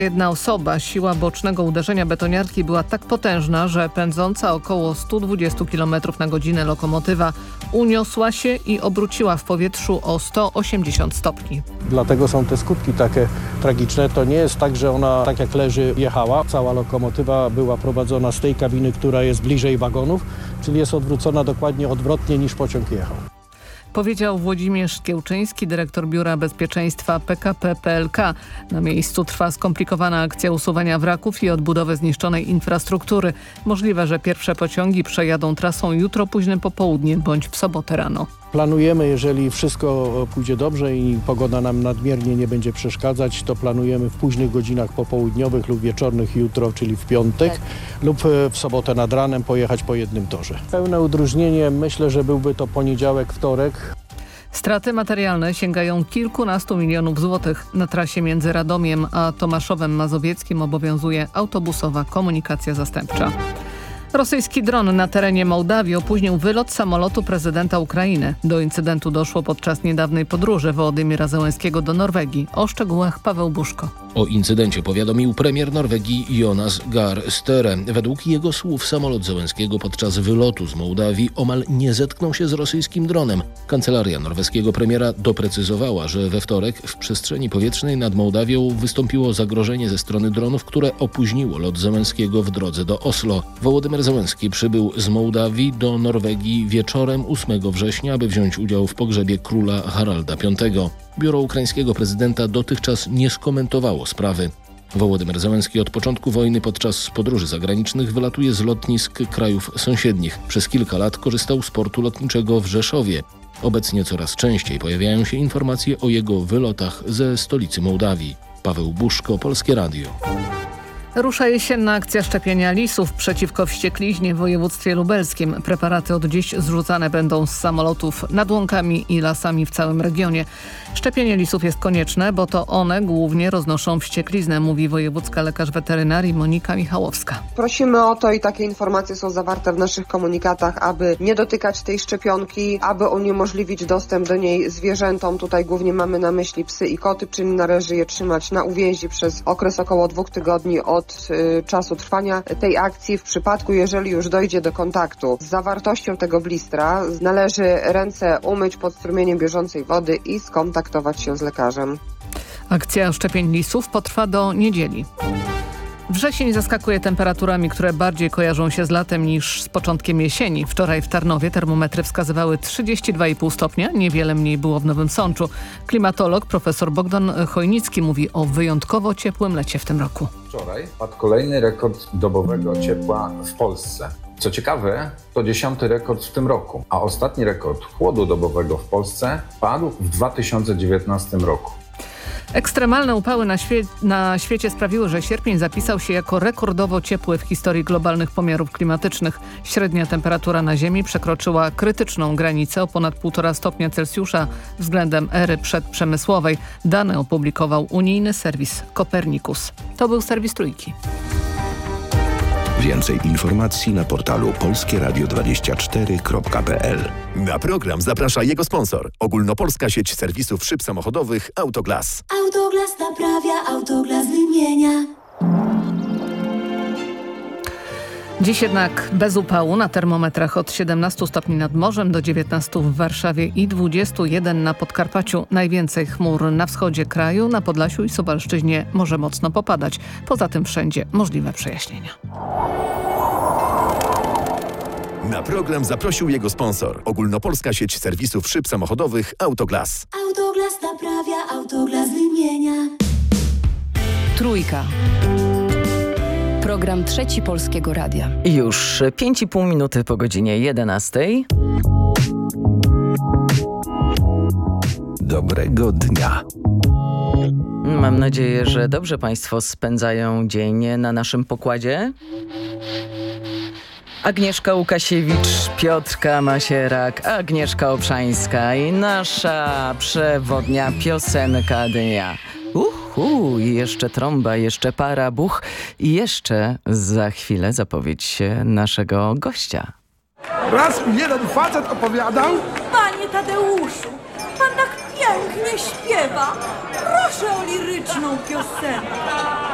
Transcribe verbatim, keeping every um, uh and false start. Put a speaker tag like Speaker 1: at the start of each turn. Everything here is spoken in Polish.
Speaker 1: Jedna osoba, siła bocznego uderzenia betoniarki była tak potężna, że pędząca około sto dwadzieścia kilometrów na godzinę lokomotywa uniosła się i obróciła w powietrzu o sto osiemdziesiąt stopni.
Speaker 2: Dlatego są te skutki takie tragiczne. To nie jest tak, że ona tak jak leży jechała. Cała lokomotywa była prowadzona z tej kabiny, która jest bliżej wagonów, czyli jest odwrócona dokładnie odwrotnie niż pociąg jechał.
Speaker 1: Powiedział Włodzimierz Kiełczyński, dyrektor Biura Bezpieczeństwa P K P P L K. Na miejscu trwa skomplikowana akcja usuwania wraków i odbudowy zniszczonej infrastruktury. Możliwe, że pierwsze pociągi przejadą trasą jutro późnym popołudniem bądź w sobotę rano.
Speaker 2: Planujemy, jeżeli wszystko pójdzie dobrze i pogoda nam nadmiernie nie będzie przeszkadzać, to planujemy w późnych godzinach popołudniowych lub wieczornych jutro, czyli w piątek, tak. lub w sobotę nad ranem pojechać po jednym torze. Pełne udróżnienie, myślę, że byłby to poniedziałek, wtorek.
Speaker 1: Straty materialne sięgają kilkunastu milionów złotych. Na trasie między Radomiem a Tomaszowem Mazowieckim obowiązuje autobusowa komunikacja zastępcza. Rosyjski dron na terenie Mołdawii opóźnił wylot samolotu prezydenta Ukrainy. Do incydentu doszło podczas niedawnej podróży Wołodymyra Zełenskiego do Norwegii. O szczegółach Paweł Buszko.
Speaker 3: O incydencie powiadomił premier Norwegii Jonas Gahr Støre. Według jego słów samolot Zełenskiego podczas wylotu z Mołdawii omal nie zetknął się z rosyjskim dronem. Kancelaria norweskiego premiera doprecyzowała, że we wtorek w przestrzeni powietrznej nad Mołdawią wystąpiło zagrożenie ze strony dronów, które opóźniło lot Zełenskiego w drodze do Oslo. Wołodymyr Zełenski przybył z Mołdawii do Norwegii wieczorem ósmego września, aby wziąć udział w pogrzebie króla Haralda piątego. Biuro ukraińskiego prezydenta dotychczas nie skomentowało sprawy. Wołodymyr Zełenski od początku wojny podczas podróży zagranicznych wylatuje z lotnisk krajów sąsiednich. Przez kilka lat korzystał z portu lotniczego w Rzeszowie. Obecnie coraz częściej pojawiają się informacje o jego wylotach ze stolicy Mołdawii. Paweł Buszko, Polskie Radio.
Speaker 1: Rusza jesienna akcja szczepienia lisów przeciwko wściekliźnie w województwie lubelskim. Preparaty od dziś zrzucane będą z samolotów nad łąkami i lasami w całym regionie. Szczepienie lisów jest konieczne, bo to one głównie roznoszą wściekliznę, mówi wojewódzka lekarz weterynarii Monika Michałowska.
Speaker 4: Prosimy o to i takie informacje są zawarte w naszych komunikatach, aby nie dotykać tej szczepionki, aby uniemożliwić dostęp do niej zwierzętom. Tutaj głównie mamy na myśli psy i koty, czyli należy je trzymać na uwięzi przez okres około dwóch tygodni od Od czasu trwania tej akcji. W przypadku, jeżeli już dojdzie do kontaktu z zawartością tego blistra, należy ręce umyć pod strumieniem bieżącej wody i skontaktować się z lekarzem.
Speaker 1: Akcja szczepień lisów potrwa do niedzieli. Wrzesień zaskakuje temperaturami, które bardziej kojarzą się z latem niż z początkiem jesieni. Wczoraj w Tarnowie termometry wskazywały trzydzieści dwa i pół stopnia, niewiele mniej było w Nowym Sączu. Klimatolog profesor Bogdan Chojnicki mówi o wyjątkowo ciepłym lecie w tym roku.
Speaker 5: Wczoraj padł kolejny rekord dobowego ciepła w Polsce. Co ciekawe, to dziesiąty rekord w tym roku, a ostatni rekord chłodu dobowego w Polsce padł w dwa tysiące dziewiętnastym roku.
Speaker 1: Ekstremalne upały na, świe- na świecie sprawiły, że sierpień zapisał się jako rekordowo ciepły w historii globalnych pomiarów klimatycznych. Średnia temperatura na Ziemi przekroczyła krytyczną granicę o ponad półtora stopnia Celsjusza względem ery przedprzemysłowej. Dane opublikował unijny serwis Copernicus. To był serwis Trójki.
Speaker 6: Więcej informacji na portalu polskie radio dwadzieścia cztery kropka p l.
Speaker 7: Na program zaprasza jego sponsor. Ogólnopolska sieć serwisów szyb samochodowych Autoglas.
Speaker 8: Autoglas naprawia, Autoglas wymienia.
Speaker 1: Dziś jednak bez upału, na termometrach od siedemnastu stopni nad morzem do dziewiętnastu w Warszawie i dwudziestu jeden na Podkarpaciu. Najwięcej chmur na wschodzie kraju, na Podlasiu i Suwalszczyźnie może mocno popadać. Poza tym wszędzie możliwe przejaśnienia.
Speaker 7: Na program zaprosił jego sponsor. Ogólnopolska sieć serwisów szyb samochodowych Autoglas.
Speaker 8: Autoglas naprawia, Autoglas wymienia.
Speaker 9: Trójka. Program Trzeci Polskiego Radia.
Speaker 10: Już pięć i pół minuty po godzinie jedenastej.
Speaker 6: Dobrego dnia.
Speaker 10: Mam nadzieję, że dobrze Państwo spędzają dzień na naszym pokładzie. Agnieszka Łukasiewicz, Piotrka Masierak, Agnieszka Obszańska i nasza przewodnia piosenka dnia. Uhu, i jeszcze trąba, jeszcze para, buch i jeszcze za chwilę zapowiedź naszego gościa.
Speaker 11: Raz mi jeden facet opowiadał...
Speaker 12: Panie Tadeuszu, pan tak pięknie śpiewa. Proszę o liryczną piosenkę.